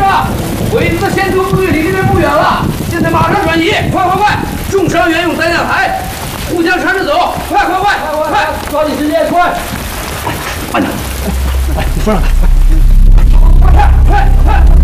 了，鬼子的先头部队离这边不远了，现在马上转移，快快快！重伤员用担架抬，互相搀着走，快快快快，抓紧时间，快！ 慢点，哎，你扶上来， 快快快！